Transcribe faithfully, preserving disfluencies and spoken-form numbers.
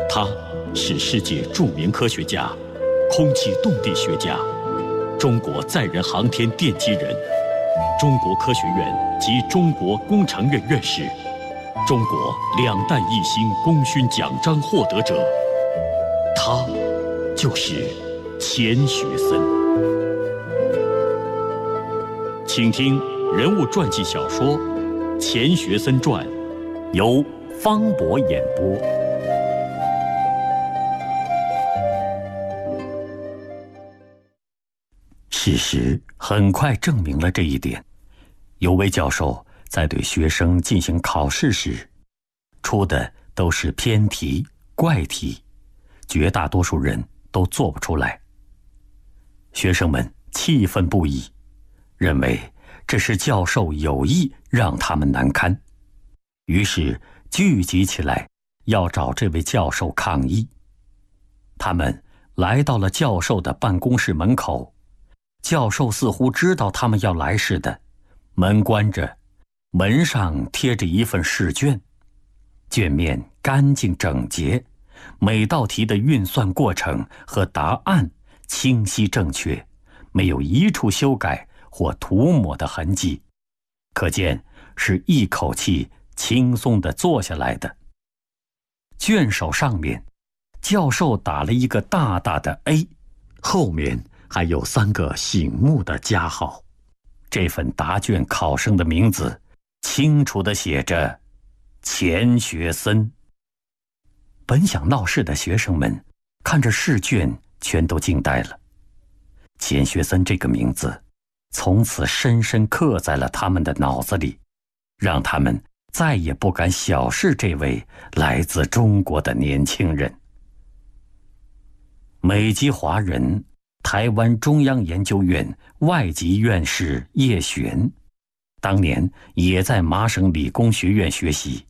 他是世界著名科学家、空气动力学家、中国载人航天奠基人、中国科学院及中国工程院院士、中国两弹一星功勋奖章获得者。他就是钱学森。请听人物传记小说《钱学森传》，由方博演播。事实很快证明了这一点。有位教授在对学生进行考试时，出的都是偏题、怪题，绝大多数人都做不出来。学生们气愤不已，认为这是教授有意让他们难堪，于是聚集起来要找这位教授抗议。他们来到了教授的办公室门口，教授似乎知道他们要来似的，门关着，门上贴着一份试卷，卷面干净整洁，每道题的运算过程和答案清晰正确，没有一处修改或涂抹的痕迹，可见是一口气轻松地做下来的。卷首上面，教授打了一个大大的 A， 后面还有三个醒目的加号。这份答卷考生的名字清楚地写着钱学森。本想闹事的学生们看着试卷全都惊呆了。钱学森这个名字从此深深刻在了他们的脑子里，让他们再也不敢小视这位来自中国的年轻人。美籍华人、台湾中央研究院外籍院士叶璇，当年也在麻省理工学院学习，